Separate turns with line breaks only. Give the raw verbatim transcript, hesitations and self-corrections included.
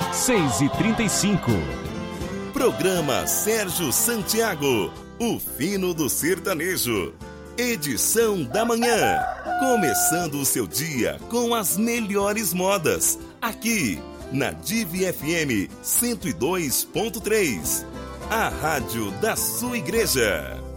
seis e trinta e cinco.
Programa Sérgio Santiago, o fino do sertanejo. Edição da manhã. Começando o seu dia com as melhores modas. Aqui, na Divi F M cento e dois ponto três. A rádio da sua igreja.